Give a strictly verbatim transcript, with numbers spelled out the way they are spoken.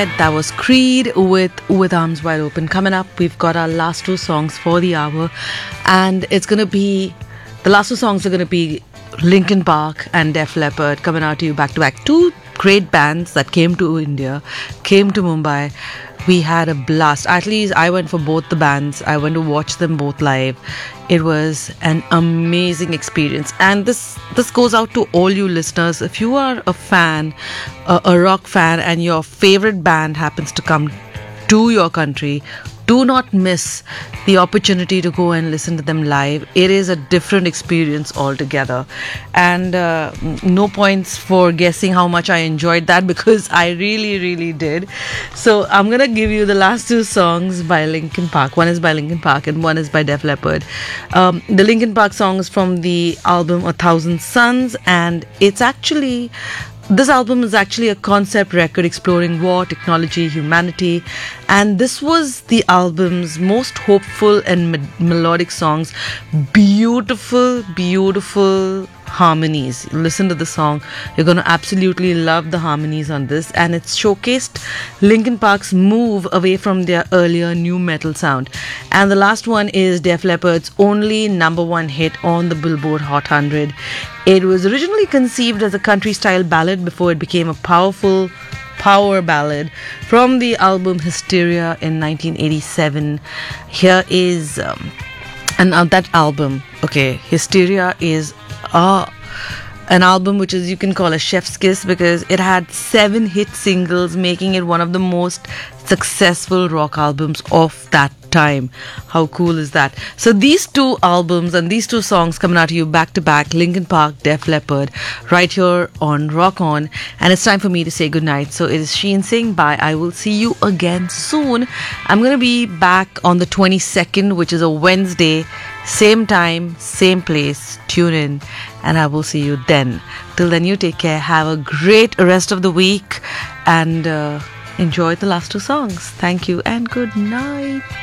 That was Creed with With Arms Wide Open. Coming up, we've got our last two songs for the hour, and it's going to be the last two songs are going to be Linkin Park and Def Leppard coming out to you back to back. Two great bands that came to India, came to Mumbai. We had a blast. At least I went for both the bands. I went to watch them both live. It was an amazing experience. And this this goes out to all you listeners. If you are a fan, a, a rock fan, and your favorite band happens to come to your country, do not miss the opportunity to go and listen to them live. It is a different experience altogether. And uh, no points for guessing how much I enjoyed that, because I really, really did. So I'm going to give you the last two songs by Linkin Park. One is by Linkin Park and one is by Def Leppard. Um, the Linkin Park song is from the album A Thousand Suns, and it's actually... This album is actually a concept record exploring war, technology, humanity, and this was the album's most hopeful and me- melodic songs. Beautiful, beautiful harmonies. Listen to the song. You're going to absolutely love the harmonies on this, and it's showcased Linkin Park's move away from their earlier new metal sound. And the last one is Def Leppard's only number one hit on the Billboard Hot one hundred. It was originally conceived as a country-style ballad before it became a powerful power ballad from the album Hysteria in nineteen eighty-seven. Here is um, and uh, that album. Okay, Hysteria is uh, an album which is, you can call a chef's kiss, because it had seven hit singles, making it one of the most successful rock albums of that time. How cool is that? So these two albums and these two songs coming out to you back to back, Linkin Park, Def Leppard, right here on Rock On. And it's time for me to say goodnight. So it is Sheen saying bye. I will see you again soon. I'm going to be back on the twenty-second, which is a Wednesday. Same time, same place. Tune in and I will see you then. Till then, you take care. Have a great rest of the week and uh, enjoy the last two songs. Thank you and good night.